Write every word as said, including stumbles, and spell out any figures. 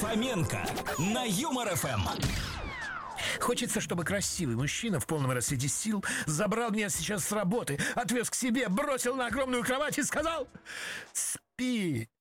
Фоменко на Юмор эф эм. Хочется, чтобы красивый мужчина в полном расцвете сил забрал меня сейчас с работы, отвез к себе, бросил на огромную кровать и сказал: «Спи,